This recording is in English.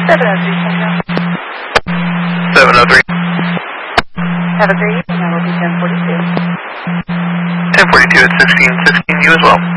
703. 703. Have a great evening. I will be 1042. 1042 at 1616. You as well.